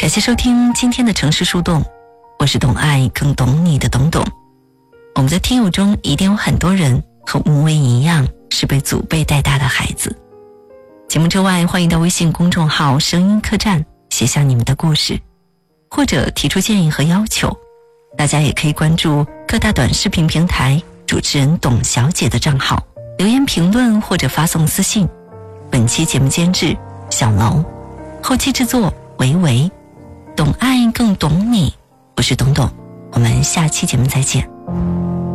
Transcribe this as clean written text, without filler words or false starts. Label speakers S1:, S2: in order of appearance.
S1: 感谢收听今天的城市树洞，我是懂爱更懂你的懂懂。我们在听友中一定有很多人和吴为一样是被祖辈带大的孩子。节目之外，欢迎到微信公众号声音客栈写下你们的故事，或者提出建议和要求。大家也可以关注各大短视频平台主持人董小姐的账号，留言评论或者发送私信。本期节目监制小楼，后期制作维维，懂爱更懂你，我是董董，我们下期节目再见。